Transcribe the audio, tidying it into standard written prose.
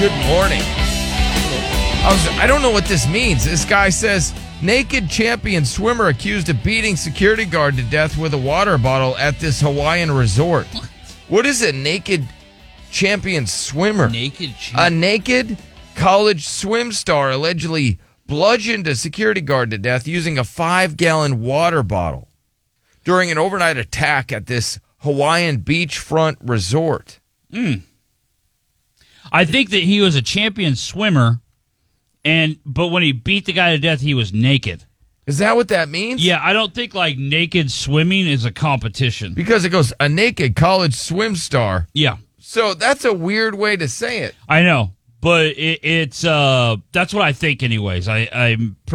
Good morning. I don't know what this means. This guy says, naked champion swimmer accused of beating security guard to death with a water bottle at this Hawaiian resort. What is a naked champion swimmer? A naked college swim star allegedly bludgeoned a security guard to death using a 5-gallon water bottle during an overnight attack at this Hawaiian beachfront resort. I think that he was a champion swimmer, but when he beat the guy to death, he was naked. Is that what that means? Yeah, I don't think like naked swimming is a competition. Because it goes, a naked college swim star. Yeah. So that's a weird way to say it. I know, but it's that's what I think anyways. I'm